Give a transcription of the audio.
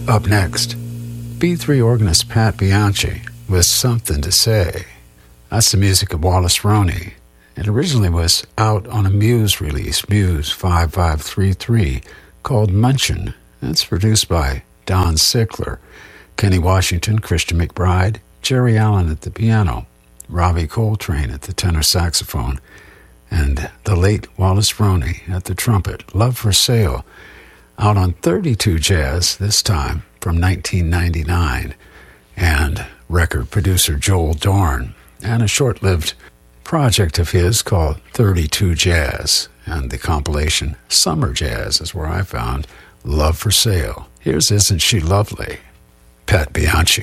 Up next, B3 organist Pat Bianchi with Something to Say. That's the music of Wallace Roney. It originally was out on a Muse release, Muse 5533, called Munchin. That's produced by Don Sickler, Kenny Washington, Christian McBride, Jerry Allen at the piano, Robbie Coltrane at the tenor saxophone, and the late Wallace Roney at the trumpet. Love for Sale, out on 32 Jazz, this time from 1999, and record producer Joel Dorn, and a short-lived project of his called 32 Jazz, and the compilation Summer Jazz is where I found Love for Sale. Here's Isn't She Lovely? Pat Bianchi.